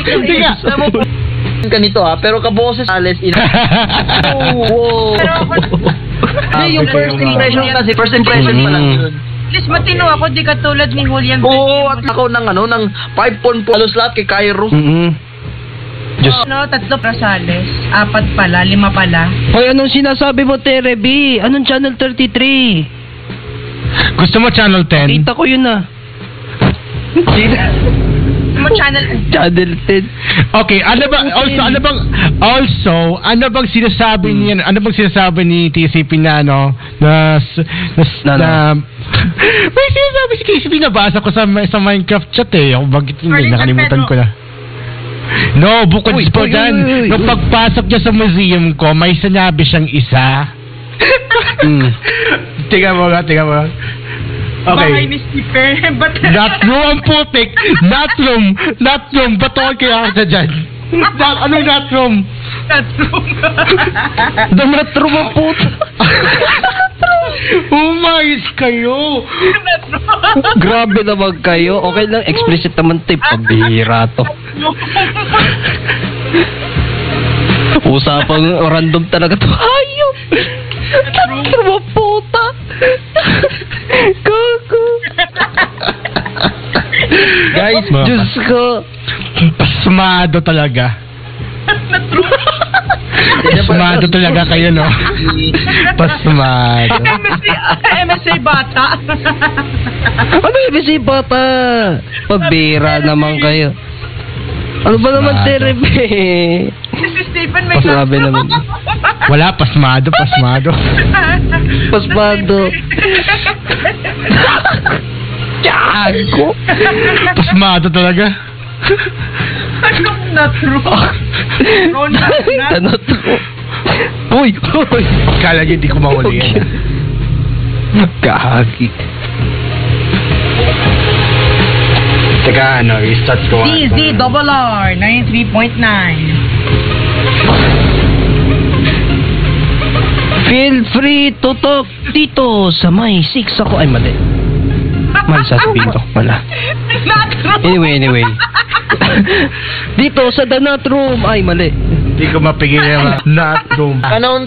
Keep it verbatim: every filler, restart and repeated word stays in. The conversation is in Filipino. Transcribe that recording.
Hindi nga. Ganito ha, pero kaboses Alex ina. Oh, Hindi, yung first impression kasi, first impression pa lang yun. At least matino ako, di katulad ni Julian. Oo, at ako ng ano, ng five point four halos lahat kay Cairo. Mm-hmm. Just... No, tatlo Rosales, apat pala, lima pala. Hoy, anong sinasabi mo, Terebi? Anong Channel thirty-three? Gusto mo Channel ten? Kita ko yun ah. Mo channel Channel ten. Okay, ano ba also ano bang also ano bang sinasabi hmm. niya ano bang sinasabi ni T C P na ano na na, na, na may sinasabi si T C P na basa ko sa sa Minecraft chat eh. Ako bakit hindi nakalimutan ko na. No, bukod pa dyan. Nung pagpasok niya sa museum ko, may sinabi siyang isa. mm. Tingnan mo nga, tingnan mo. Okay. Bahay ni Skipper. Not room ang putik. Not room. Not room. Ba't ako kaya ka dyan? Not, ano not room? Not room. Not room ang putik. Umayos kayo. Grabe naman kayo. Okay lang, explicit naman tape. Pambihira to. Usapang random talaga to. Hayop! Truma puta! Koko! Guys, Diyos ko! Pasmado talaga. Pasmado talaga kayo, no? Pasmado. M S A bata. Ano M S A bata? Pabira naman kayo. Ano ba naman, Terebe? Si Stephen may Pasabi naman. Wala, pasmado, pasmado. Pasmado. Tiago. Pasmado talaga. Anong not true? No, not true. Uy, uy. Kala niyo hindi ko mahuli yan. Kahagi. Teka, ano, i-start ko. D Z double R, ninety-three point nine. Feel free to talk dito sa may six ako. Ay, mali. Mali sasabihin ko. Wala. Anyway, anyway. Dito sa The Nut Room. Ay, mali. Hindi ko mapigil yung not room. Anong